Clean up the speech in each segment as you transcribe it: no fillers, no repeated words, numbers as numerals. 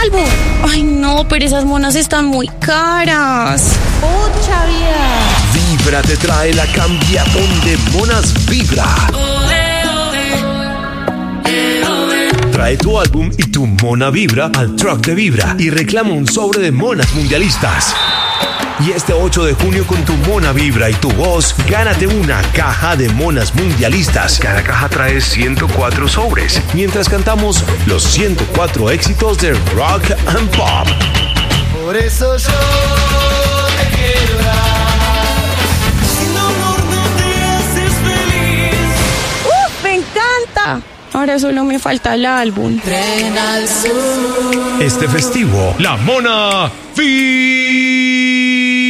álbum. Ay, no, pero esas monas están muy caras. ¡Pucha vida! Vibra te trae la cambiatón de Monas Vibra. Trae tu álbum y tu Mona Vibra al truck de Vibra y reclama un sobre de monas mundialistas. Y este 8 de junio con tu Mona Vibra y tu voz, gánate una caja de monas mundialistas. Cada caja trae 104 sobres, mientras cantamos los 104 éxitos de Rock and Pop. Por eso yo te quiero dar. Sin amor no te haces feliz. ¡Me encanta! Ahora solo me falta el álbum. Tren al sur. Este festivo, la Mona Vibra.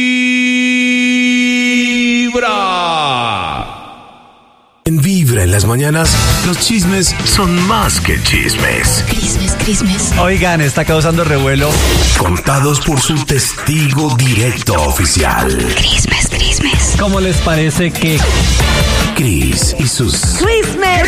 En Vibra en las mañanas, los chismes son más que chismes. Crismes. Oigan, está causando revuelo. Contados por su testigo directo oficial. Crismes. ¿Cómo les parece que Cris y sus ¡Christmas!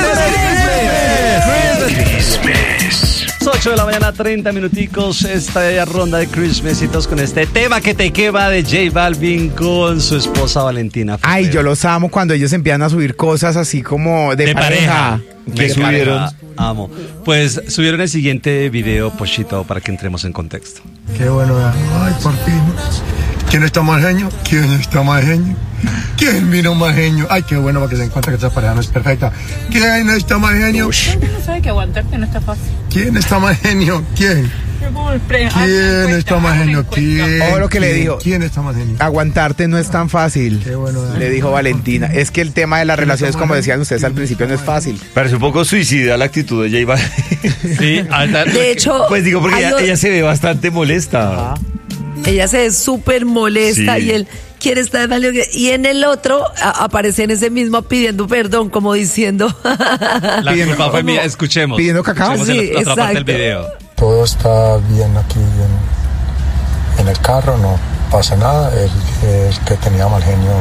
chismes. 8 de la mañana, 30 minuticos, esta ronda de Christmasitos con este tema que te quema de J Balvin con su esposa Valentina Ferrer. Ay, yo los amo cuando ellos empiezan a subir cosas así como de pareja. ¿Qué subieron? Amo. Pues subieron el siguiente video, Pochito, para que entremos en contexto. Qué bueno, ay, por fin. ¿Quién está más genio? ¿Quién está más genio? ¿Quién vino más genio? Ay, qué bueno para que se encuentre que esa pareja no es perfecta. ¿Quién está más genio? No sabe que aguantarte no está fácil. ¿Quién está más genio? ¿Quién? ¿Quién está más genio? ¿Quién? Oh, lo que le dijo. ¿Quién está más genio? Aguantarte no es tan fácil. Qué bueno, le dijo Valentina. Es que el tema de las relaciones, como decían ustedes al principio, no es fácil. Parece un poco suicida la actitud de J Balvin. Sí, De hecho, Pues digo, porque ella se ve bastante molesta. ella se ve súper molesta Sí. y él quiere estar mal. Y en el otro aparece en ese mismo pidiendo perdón, como diciendo. la culpa fue mía. Escuchemos. ¿Pidiendo cacao? Escuchemos Sí, la otra parte del exacto. video. Todo está bien aquí en el carro, no pasa nada. El que tenía mal genio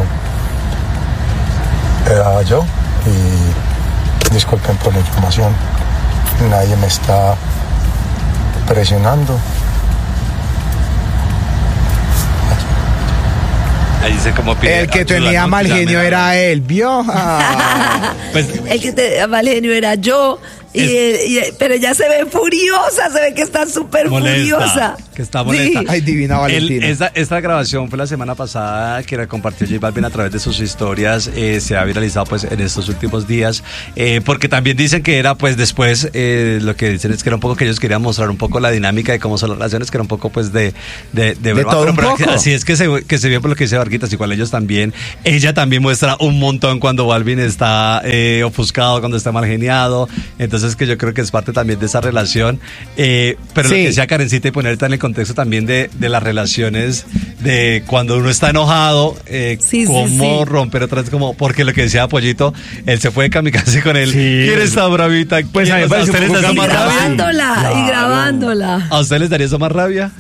era yo. Y disculpen por la información. Nadie me está presionando. Ahí dice como pide El que ayuda, tenía ¿no? mal Tírame genio la- era él, ¿vio? Pues, El que te mal genio era yo. Pero ella se ve furiosa, se ve que está súper furiosa. Que está molesta. Sí. Ay, divina Valentina. Esta grabación fue la semana pasada que la compartió J Balvin a través de sus historias. Se ha viralizado pues en estos últimos días. Porque también dicen que era pues después, lo que dicen es que era un poco que ellos querían mostrar un poco la dinámica de cómo son las relaciones, que era un poco pues de broma. todo un poco. Así es que se vio por lo que dice Varguitas, igual ellos también. Ella también muestra un montón cuando Balvin está ofuscado, cuando está mal geniado. Entonces que yo creo que es parte también de esa relación. Pero lo que decía Karencita y ponerte en el contexto también de las relaciones, de cuando uno está enojado, cómo romper otra vez, como, porque lo que decía Pollito, él se fue de kamikaze con él. Sí. ¿Quién está bravita? Pues a mí me parece un poco Y kamikaze. grabándola, y Claro. grabándola. ¿A ustedes les daría eso más rabia?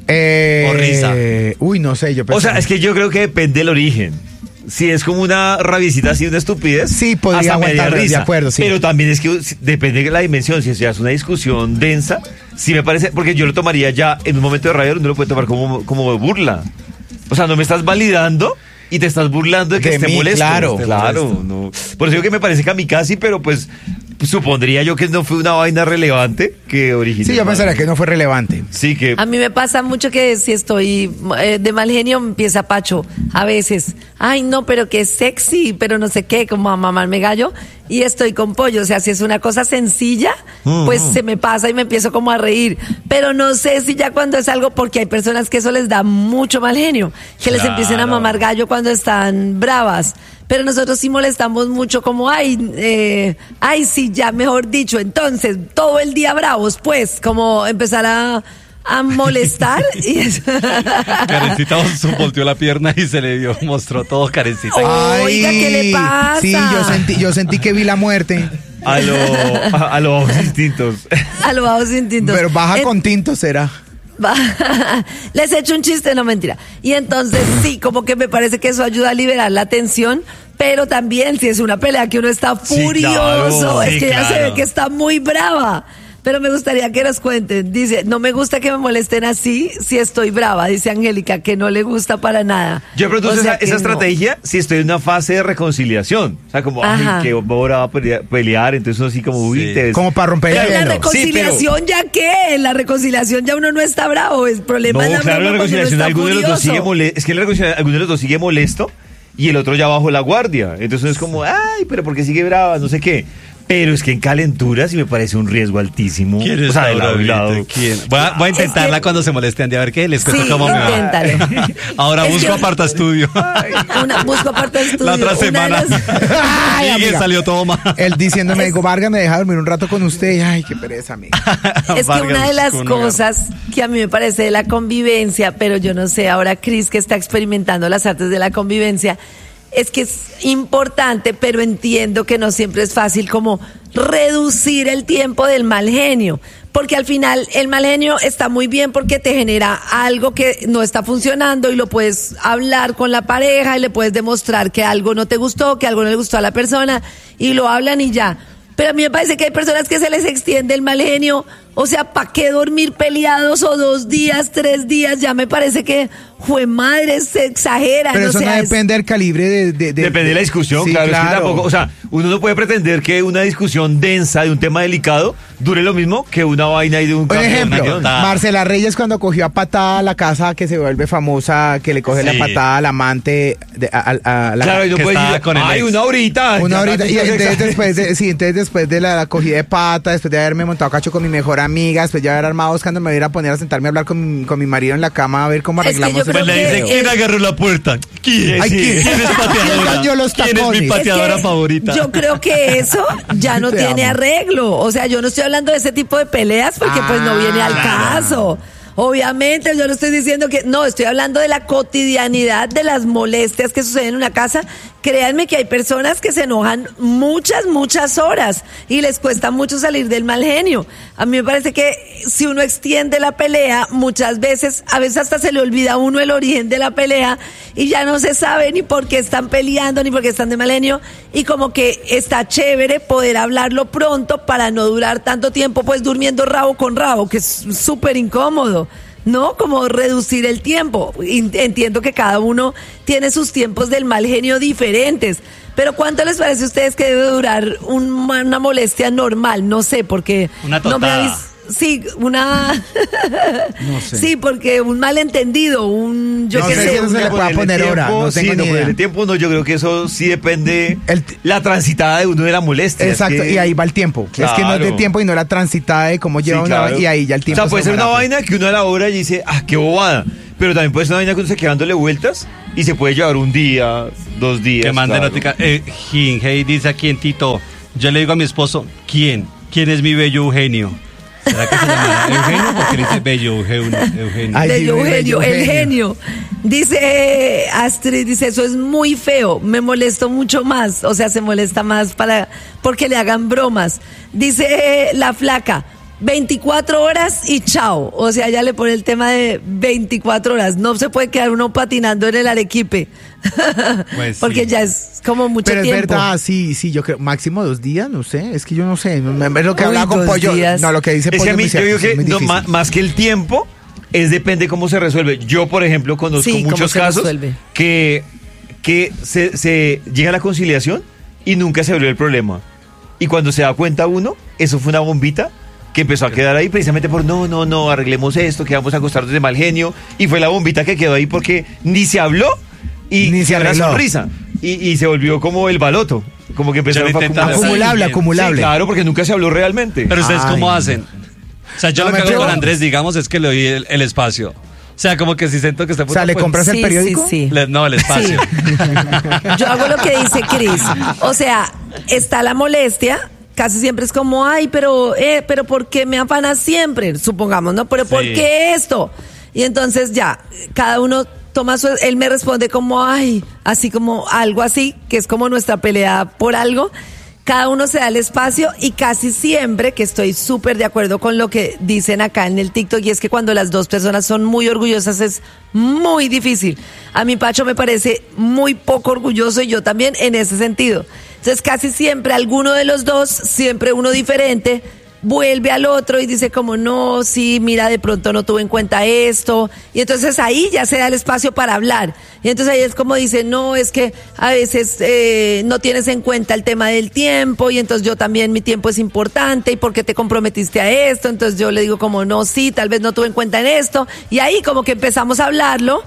¿O risa? Uy, no sé, yo O sea, es que yo creo que depende del origen. Si es como una rabiecita así, una estupidez. Sí, podría hasta me daría aguantar, de risa. acuerdo, sí. Pero también es que depende de la dimensión. Si es una discusión densa, sí me parece, porque yo lo tomaría ya en un momento de rabia, uno lo puede tomar como burla. O sea, no me estás validando y te estás burlando de que De esté mí, molesto. claro. Claro. No. Por eso digo que me parece kamikaze, pero pues supondría yo que no fue una vaina relevante que originó. Sí, yo pensaría que no fue relevante. Sí, que... A mí me pasa mucho que si estoy de mal genio me empieza Pacho a veces. Ay, no, pero que sexy, pero no sé qué, como a mamarme gallo. Y estoy con Pollo. O sea, si es una cosa sencilla, pues se me pasa y me empiezo como a reír. Pero no sé si ya cuando es algo, porque hay personas que eso les da mucho mal genio, que les empiecen a mamar gallo cuando están bravas. Pero nosotros sí molestamos mucho como, ay, sí, ya mejor dicho, entonces, todo el día bravos, pues, como empezar a molestar y eso. Karencita volteó la pierna y se le mostró todo Karencita. Oiga, ¿qué le pasa? Sí, yo sentí que vi la muerte. A los bajos instintos. A lo bajos instintos. Pero baja con tinto será. Les echo un chiste, no mentira. Y entonces sí, como que me parece que eso ayuda a liberar la tensión, pero también si es una pelea que uno está furioso, claro, es sí, que ya se claro. ve que está muy brava. Pero me gustaría que nos cuenten. Dice, no me gusta que me molesten así si estoy brava, dice Angélica, que no le gusta para nada. Yo pregunto O sea esa que no. estrategia si estoy en una fase de reconciliación. O sea, como, Ajá. ay, que ahora va a pelear, entonces uno así como, uy, Sí. te... Como para romper Pero el en la hielo. reconciliación ya qué, en la reconciliación ya uno no está bravo, el problema es No, la claro, en la broma cuando uno reconciliación está alguno de los dos sigue furioso. molesto. Es que en la reconciliación alguno de los dos sigue molesto y el otro ya bajó la guardia. Entonces es como, ay, pero ¿por qué sigue brava? No sé qué. Pero es que en calentura sí me parece un riesgo altísimo. ¿Quién O está sea, de lado y bravito? lado. ¿Quién? Voy a intentarla Es que- cuando se moleste Andy, a ver qué les cuento Sí, cómo me va. inténtalo. Ahora Es busco que- aparta estudio. Busco aparte del estudio. La otra una de semana. las- Ay, Y amiga. salió todo mal. Él diciéndome, digo, Vargas, me deja dormir un rato con usted. Ay, qué pereza, amiga. Es que una de las Vargas con cosas que a mí me parece de la convivencia, pero yo no sé, ahora Cris que está experimentando las artes de la convivencia, es que es importante, pero entiendo que no siempre es fácil como reducir el tiempo del mal genio. Porque al final el mal genio está muy bien porque te genera algo que no está funcionando y lo puedes hablar con la pareja y le puedes demostrar que algo no te gustó, que algo no le gustó a la persona y lo hablan y ya. Pero a mí me parece que hay personas que se les extiende el mal genio. O sea, ¿para qué dormir peleados o 2 días, 3 días? Ya me parece que, jue madre, se exagera. Pero no eso no sea, es- depende del calibre de Depende de la discusión, Sí, claro, es que tampoco, o sea, uno no puede pretender que una discusión densa de un tema delicado dure lo mismo que una vaina y de un Por cambio de ejemplo, opinión. Marcela Reyes cuando cogió a patada la casa que se vuelve famosa, que le coge la Sí. patada al amante a la Claro, y no que puede estaba decir, con el ay, ex. una horita. una Ya, horita, y ya, ya, entonces ya. entonces después de la cogida de pata, después de haberme montado cacho con mi mejor amiga, después de haber armado cuando me voy a ir a poner a sentarme a hablar con mi marido en la cama a ver cómo Es que arreglamos yo creo Pues le que dice, ¿quién es- agarró la puerta? ¿Quién? Ay, ¿quién? ¿Quién es pateadora? ¿Quién dañó los ¿Quién es mi tacones? pateadora Es que favorita? Yo creo que eso ya no Te tiene amo. arreglo. O sea, yo no estoy hablando de ese tipo de peleas porque pues no viene al caso. Obviamente, yo no estoy diciendo que, no, estoy hablando de la cotidianidad, de las molestias que suceden en una casa. Créanme que hay personas que se enojan muchas horas y les cuesta mucho salir del mal genio. A mí me parece que si uno extiende la pelea, muchas veces, a veces hasta se le olvida a uno el origen de la pelea y ya no se sabe ni por qué están peleando, ni por qué están de mal genio, y como que está chévere poder hablarlo pronto para no durar tanto tiempo pues durmiendo rabo con rabo, que es súper incómodo. ¿No? Como reducir el tiempo. Entiendo que cada uno tiene sus tiempos del mal genio diferentes, pero ¿cuánto les parece a ustedes que debe durar una molestia normal? No sé, porque... Una no me totada. habéis- Sí, una... No sé. Sí, porque un malentendido, yo No qué sé sé. si eso se le pueda poner hora, no sí, tengo ni idea. ponerle tiempo, no, yo creo que eso sí depende El- la transitada de uno de la molestia. es Exacto, que- y ahí va el tiempo. Es que no es de Claro. tiempo y no la transitada de cómo lleva Sí, una claro. y ahí ya el tiempo. O sea, puede se ser una demora. vaina que uno a la hora y dice, ah, qué bobada. Pero también puede ser una vaina que uno se queda dándole vueltas y se puede llevar un día, 2 días. Que mande claro. notica. Hey dice aquí en Tito, yo le digo a mi esposo, ¿quién? ¿Quién es mi bello Eugenio? ¿Será que se llamará Eugenio? Porque le dice bello Eugenio. Ay, De sí, Eugenio, el Eugenio. genio. Dice Astrid, dice, eso es muy feo, me molesto mucho más, o sea, se molesta más porque le hagan bromas. Dice la flaca, 24 horas y chao, o sea, ya le pone el tema de 24 horas, no se puede quedar uno patinando en el Arequipe, Pues sí. porque ya es como mucho Pero es tiempo. verdad, sí, yo creo, máximo 2 días, no sé, es que yo no sé, es lo que Uy, hablaba con 2 Pollo, días. no, lo que dice Es que Pollo a mí, es yo muy digo cierto, que es muy no, difícil. más que el tiempo, es depende cómo se resuelve. Yo, por ejemplo, conozco Sí, cómo muchos se casos resuelve. que se llega a la conciliación y nunca se abrió el problema. Y cuando se da cuenta uno, eso fue una bombita que empezó a quedar ahí precisamente por no, arreglemos esto, que vamos a acostarnos de mal genio. Y fue la bombita que quedó ahí porque ni se habló y Ni se quedó la arregló. sonrisa. Y se volvió como el baloto. Como que empezó Yo a lo intentaba Acumulable, Sí, acumulable. Sí, claro, porque nunca se habló realmente. Pero ustedes Ay, cómo no. hacen. O sea, yo No, lo que me hago con pego. Andrés, digamos, es que le doy el espacio. O sea, como que si siento que está O sea, ¿le compras el Sí, periódico? sí, sí. No, el espacio. Yo hago lo que dice Cris. O sea, está la molestia. Casi siempre es como, ay, pero ¿por qué me afanas siempre? Supongamos, ¿no? Pero ¿por Sí. qué esto? Y entonces ya, cada uno toma él me responde como, ay, así como algo así, que es como nuestra pelea por algo. Cada uno se da el espacio y casi siempre, que estoy súper de acuerdo con lo que dicen acá en el TikTok, y es que cuando las dos personas son muy orgullosas es muy difícil. A mi Pacho me parece muy poco orgulloso y yo también en ese sentido. Entonces casi siempre alguno de los dos, siempre uno diferente, vuelve al otro y dice como no, sí, mira, de pronto no tuve en cuenta esto, y entonces ahí ya se da el espacio para hablar, y entonces ahí es como dice, no, es que a veces no tienes en cuenta el tema del tiempo, y entonces yo también, mi tiempo es importante, y ¿por qué te comprometiste a esto? Entonces yo le digo como no, sí, tal vez no tuve en cuenta en esto, y ahí como que empezamos a hablarlo,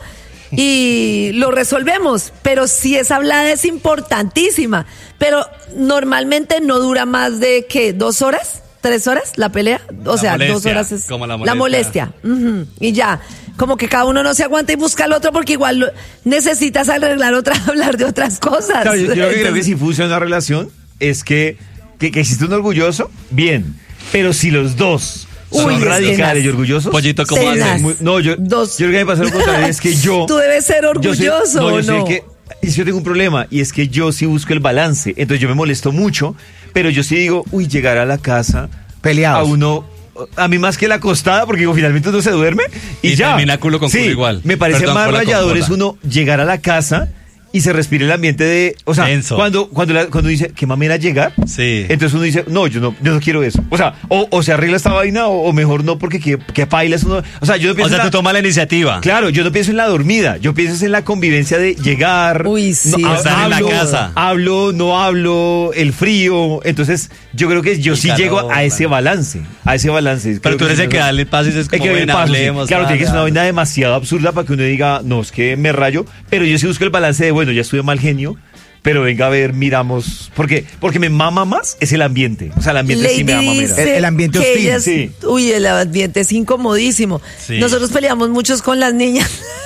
y lo resolvemos, pero si esa hablada es importantísima, pero normalmente no dura más de, ¿qué? ¿2 horas? 3 horas la pelea, o sea, molestia, 2 horas es como la la molestia. Y ya, como que cada uno no se aguanta y busca al otro porque igual necesitas arreglar hablar de otras cosas. Claro, yo creo que si funciona una relación es que existe un orgulloso, bien, pero si los dos son radicales y orgullosos, Pollito, ¿cómo hacen? Yo creo que me pasa lo contrario, es que yo... Tú debes ser orgulloso, ¿o no? Yo tengo un problema, y es que yo sí busco el balance, entonces yo me molesto mucho, pero yo sí digo, llegar a la casa peleados. A mí más que la acostada, porque digo, finalmente uno se duerme y ya. Termina culo con culo igual. Me parece Perdón, más cola con rayador cola. es uno llegar a la casa y se respira el ambiente de, o sea, Tenso. cuando dice, ¿qué mamera llegar? Sí. Entonces uno dice, no, yo no quiero eso. O sea, o se arregla esta vaina o mejor no, porque qué pailas uno. O sea, yo no pienso O sea, tú tomas la iniciativa. Claro, yo no pienso en la dormida, yo pienso en la convivencia de llegar. Uy, sí. Estar en la casa. Hablo, no hablo, el frío. Entonces, yo creo que yo El sí calor, llego a ese balance. Pero tú eres el que dale el paso y dices, como que ven, hablemos. Claro, tiene que ser una vaina. vaina demasiado absurda para que uno diga, no, es que me rayo. Pero yo sí busco el balance de, bueno, ya estuve mal genio, pero venga a ver, miramos. Porque me mama más es el ambiente. O sea, el ambiente sí me da mamera. El ambiente que hostil, ellas- sí. Uy, el ambiente es incomodísimo. Sí. Nosotros peleamos muchos con las niñas.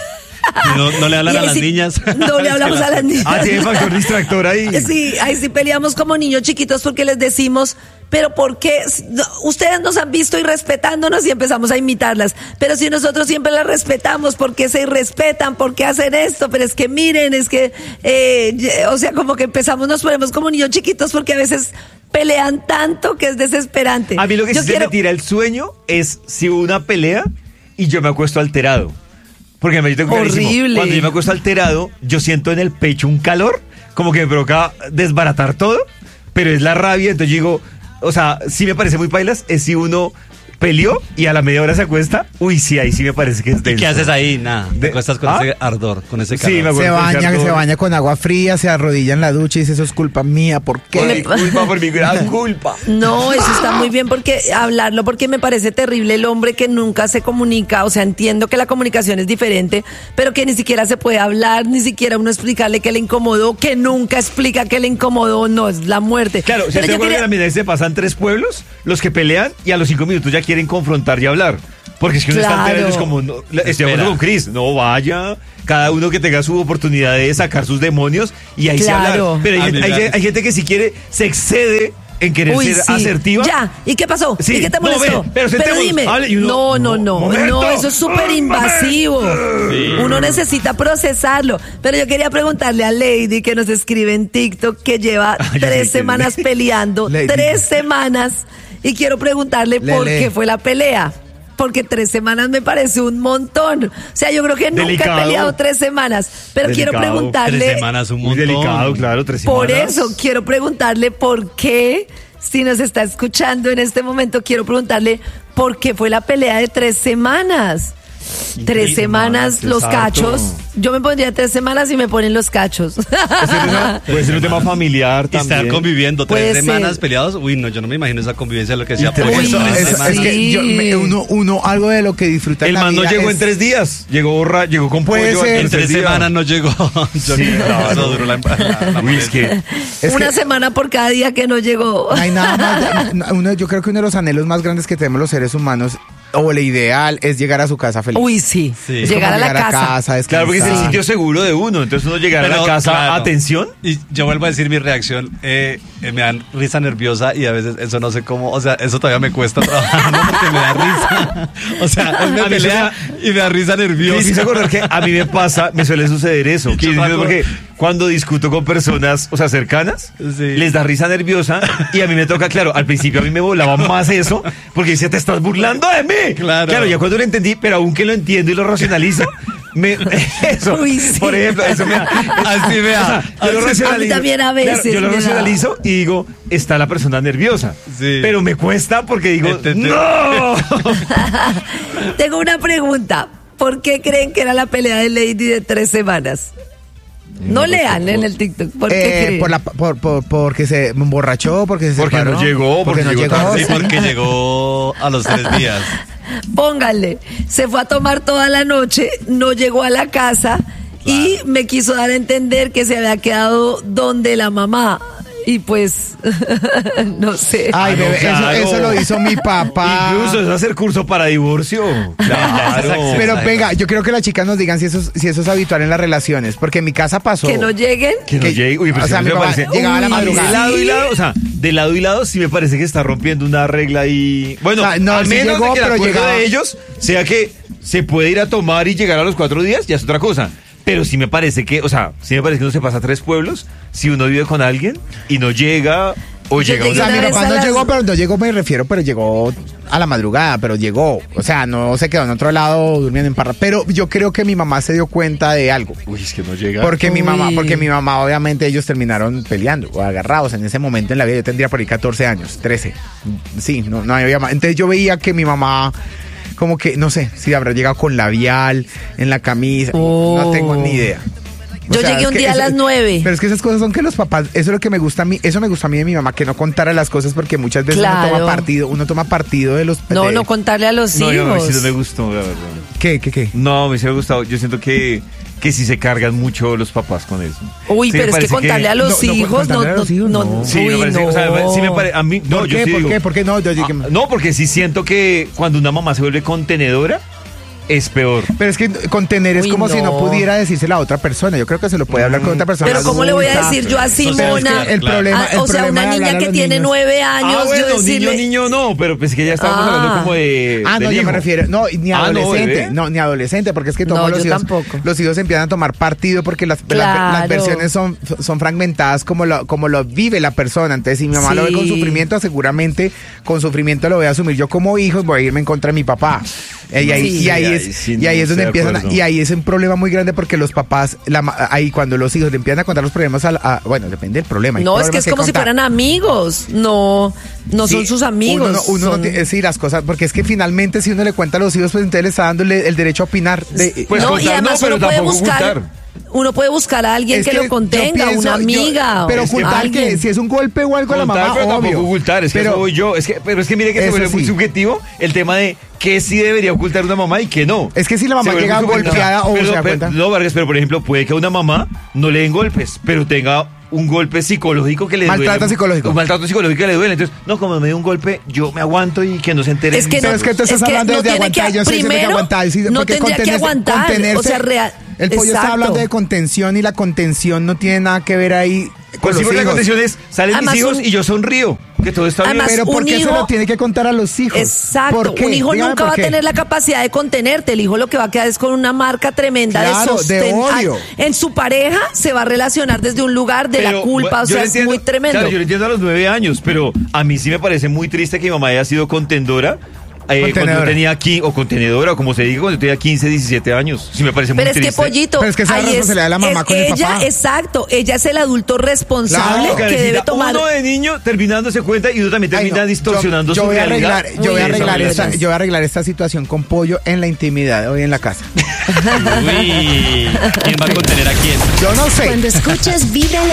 No le hablan Y a ahí las sí, niñas. No le hablamos a las niñas. Tiene factor distractor ahí. Sí, ahí sí peleamos como niños chiquitos porque les decimos, pero ¿por qué? No, ustedes nos han visto irrespetándonos y empezamos a imitarlas. Pero si nosotros siempre las respetamos, ¿por qué se irrespetan? ¿Por qué hacen esto? Pero es que miren, es que, o sea, como que empezamos, nos ponemos como niños chiquitos porque a veces pelean tanto que es desesperante. A mí lo que Yo sí se me tira el sueño es si hubo una pelea y yo me acuesto alterado. Porque yo tengo clarísimo, Horrible. cuando yo me acuesto alterado, yo siento en el pecho un calor, como que me provoca desbaratar todo, pero es la rabia, entonces yo digo, o sea, sí me parece muy pailas, es si uno peleó y a la media hora se acuesta, uy, sí, ahí sí me parece que es ¿Y denso. qué haces ahí? Nada. Te acuestas con ¿Ah? ese ardor, con ese Sí, calor. me acuerdo. Se baña con agua fría, se arrodilla en la ducha y dice, eso es culpa mía, ¿por Por mi qué? culpa, por mi gran culpa. No, eso está muy bien porque hablarlo, porque me parece terrible el hombre que nunca se comunica, o sea, entiendo que la comunicación es diferente, pero que ni siquiera se puede hablar, ni siquiera uno explicarle que le incomodó, que nunca explica que le incomodó, no, es la muerte. Claro, si Pero te yo acuerdas quería- que también se pasan 3 pueblos, los que pelean y a los 5 minutos ya quieren confrontar y hablar. Porque es que uno está Claro. alterado, es como, no, estoy de Espera. acuerdo con Cris, no vaya, cada uno que tenga su oportunidad de sacar sus demonios y ahí Claro. se habla. Pero A hay, mí hay- me- hay gente que si quiere, se excede en querer Uy, ser sí. asertiva. Ya, ¿y qué pasó? Sí. ¿Y qué te No, molestó? ve, pero sentémonos, dime, hable, y uno, no, momento. eso es súper invasivo. Uno necesita procesarlo. Pero yo quería preguntarle a Lady, que nos escribe en TikTok, que lleva Yo 3 sé semanas quién peleando, Lady. 3 semanas, y quiero preguntarle por Lele. qué fue la pelea. Porque 3 semanas me parece un montón. O sea, yo creo que nunca Delicado. he peleado 3 semanas. Pero quiero Delicado. preguntarle... 3 semanas, un Muy montón. delicado, claro, 3 semanas. Por eso quiero preguntarle por qué, si nos está escuchando en este momento, quiero preguntarle por qué fue la pelea de 3 semanas. 3 semanas, los exacto. cachos. Yo me pondría 3 semanas y me ponen los cachos. Puede ser un tema familiar Y también. estar conviviendo Puede 3 semanas ser. peleados. Uy, no, yo no me imagino esa convivencia, lo que decía. Y tres- Pollo, Uy, 3 Es semanas. que uno algo de lo que disfruta en El la man no vida llegó es- en 3 días, llegó con Puede pollo ser. En 3 días. semanas no llegó. Yo Sí, no, claro. eso duró la Uy, es que es Una que semana por cada día que no llegó. no hay nada más. Yo creo que uno de los anhelos más grandes que tenemos los seres humanos, o el ideal, es llegar a su casa feliz. Uy, sí. Sí. Es Llegar como a la casa. claro, porque es el descansar. sitio seguro de uno. Entonces uno llegar a la Pero, casa, claro. atención. Y yo vuelvo a decir mi reacción, me dan risa nerviosa y a veces eso no sé cómo, o sea, eso todavía me cuesta trabajar, ¿no? Porque me da risa. O sea, él me A mí pelea y me da risa Me hizo nerviosa. acordar que a mí me suele suceder eso. Que Yo yo me acuerdo. porque cuando discuto con personas, o sea, cercanas, Sí. les da risa nerviosa y a mí me toca, claro, al principio a mí me volaba más eso, porque dice, te estás burlando de mí. Claro. Claro, ya cuando lo entendí, pero aún que lo entiendo y lo racionalizo, Eso, Uy, sí. por ejemplo, eso me da. Así me da. Yo lo A mí también a veces Claro, yo lo me da. racionalizo y digo, está la persona nerviosa. Sí. Pero me cuesta porque digo, Entendí. ¡no! Tengo una pregunta. ¿Por qué creen que era la pelea de Lady de 3 semanas? No lean en el TikTok. ¿Por qué creen? Porque se emborrachó, porque se Porque separó, no llegó, porque no llegó llegó. tarde. Sí, porque llegó a los 3 días. Pónganle. Se fue a tomar toda la noche, no llegó a la casa y me quiso dar a entender que se había quedado donde la mamá. Y pues, no sé. Ay, Ah, no, bebé, claro. eso lo hizo mi papá. Incluso es hacer curso para divorcio. Claro. Pero venga, yo creo que las chicas nos digan si eso es habitual en las relaciones, porque en mi casa pasó. Que no lleguen. Que no llegue. Uy, pero o sea, sí mi me papá parece. llegaba a la Uy, madrugada. De lado y lado, o sea, de lado y lado sí me parece que está rompiendo una regla y bueno, O sea, no, a sí menos llegó, de que el pero acuerdo llegaba. de ellos sea que se puede ir a tomar y llegar a los 4 días, ya es otra cosa. Pero sí me parece que, o sea, sí me parece que uno se pasa 3 pueblos si uno vive con alguien y no llega o Yo llega llegué O sea, una mi vez papá a no las- llegó, pero no llegó, me refiero, pero llegó a la madrugada, pero llegó. O sea, no se quedó en otro lado durmiendo en parra. Pero yo creo que mi mamá se dio cuenta de algo. Uy, es que no llega. Porque mi Uy. mamá, obviamente, ellos terminaron peleando o agarrados en ese momento en la vida. Yo tendría por ahí 14 años, 13. Sí, no había más. Entonces yo veía que mi mamá, como que, no sé, si habrá llegado con labial en la camisa. Oh. No tengo ni idea. Yo llegué es un que día a las 9. Pero es que esas cosas son que los papás, eso es lo que me gusta a mí, eso me gusta a mí de mi mamá, que no contara las cosas porque muchas veces Claro. uno toma partido de los... No, de- no contarle a los No, yo a mí hijos. sí no me gustó, la verdad. ¿Qué? No, me sí me ha gustado. Yo siento que sí se cargan mucho los papás con eso. Uy, Sí, me pero es que parece contarle a los No, hijos, contarle a los hijos, no. Sí, me uy, parece, no. o sea, sí me parece, a mí, no, ¿Por yo qué? sí ¿Por digo, qué? ¿Por qué no? no, porque sí siento que cuando una mamá se vuelve contenedora, es peor. Pero es que contener es Uy, como si no no. pudiera decírsela a otra persona. Yo creo que se lo puede hablar con otra persona. Pero ¿cómo le voy a adulta. decir yo a Pero es que Simona? el problema, O sea, una niña que tiene 9 años, bueno, yo decirle... niño no, pero pues que ya estábamos hablando como de Ah, no, del yo hijo. me refiero, no, ni Ah, no, adolescente, bebé. no, ni adolescente, porque es que No, todos yo los hijos, tampoco. los hijos empiezan a tomar partido porque las Claro. versiones son fragmentadas como lo vive la persona. Entonces, si mi mamá lo ve con Sí. sufrimiento, seguramente con sufrimiento lo voy a asumir yo como hijo y voy a irme en contra de mi papá. Y ahí, Sí. y ahí Ahí es, sí y no ahí es donde estoy de empiezan, acuerdo. y ahí es un problema muy grande porque los papás, ahí cuando los hijos le empiezan a contar los problemas, bueno, depende del problema. hay No, es que problemas es como si contar. fueran amigos. No son Sí, sus amigos. Uno no son- tiene- sí, las cosas, porque es que finalmente si uno le cuenta a los hijos, pues entonces le está dándole el derecho a opinar. Pues no, y contar además no, pero uno puede tampoco buscar. ocultar. Uno puede buscar a alguien Es que, lo yo contenga, pienso, una amiga. pero o ocultar alguien. que si es un golpe o algo a la Contar, mamá, pero tampoco obvio. ocultar, es que Pero- eso voy yo. Pero es que mire que se Eso vuelve muy sí. subjetivo el tema de qué sí debería ocultar una mamá y qué no. Es que si la mamá Se vuelve llega muy subjetivo. golpeada o Pero- se da pero- cuenta. No, Vargas, pero por ejemplo, puede que a una mamá no le den golpes, pero tenga un golpe psicológico que le Maltrato duele. psicológico. Un maltrato psicológico que le duele. Entonces, no, como me dio un golpe, yo me aguanto y que no se entere. Es que Pero no- es que tú estás es que hablando no de tiene aguantar, que- yo estoy diciendo que primero, aguantar, sí, no porque tendría que aguantar, o sea, el pollo está exacto. hablando de contención y la contención no tiene nada que ver ahí con Pues sí, los porque la hijos. condición es, salen Además, mis hijos un- y yo sonrío, que todo está bien. Además, Pero ¿por un qué se hijo- lo tiene que contar a los hijos? Exacto, ¿Por qué? un hijo Dígame nunca por va a qué. tener la capacidad de contenerte. El hijo lo que va a quedar es con una marca tremenda Claro, de sostén. de odio. En su pareja se va a relacionar desde un lugar de la Pero, culpa, o yo sea, lo es entiendo, muy tremendo. Claro, yo lo entiendo a los 9 años, pero a mí sí me parece muy triste que mi mamá haya sido contendora. Cuando yo Contenedora. tenía aquí, o contenedora, o como se diga, cuando yo tenía 15, 17 años. Sí me parece muy Pero es que triste. Pollito, Pero es que esa es la ahí responsabilidad de la mamá con el ella, papá. exacto, ella es el adulto responsable Claro, que Karencita, debe tomar. uno de niño terminándose cuenta y uno también Ay, termina no, distorsionando yo su voy a realidad. arreglar, yo voy a Uy, arreglar eso, esta, gracias. yo voy a arreglar esta situación con pollo en la intimidad hoy en la casa. Uy, ¿quién va a contener a quién? Yo no sé. Cuando escuchas Vibra en